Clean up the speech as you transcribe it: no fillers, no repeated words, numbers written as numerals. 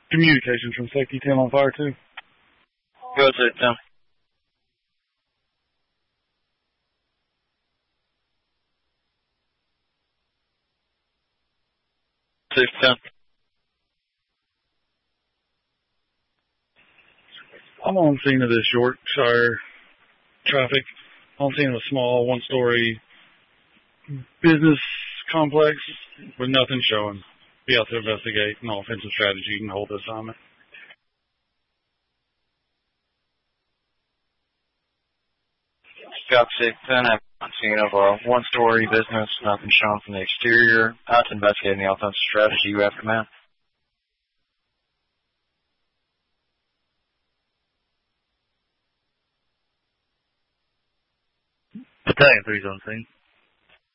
Communications from Safety 10 on fire 2. Go ahead, Safety 10. Safety 10. I'm on scene of this Yorkshire traffic. On scene of a small one-story business complex with nothing showing. Be out to investigate an offensive strategy and hold the assignment. Copy, Safety 10. I'm on scene of a one-story business, nothing shown from the exterior. Out to investigate the offensive strategy. You have command. Battalion 3's on scene.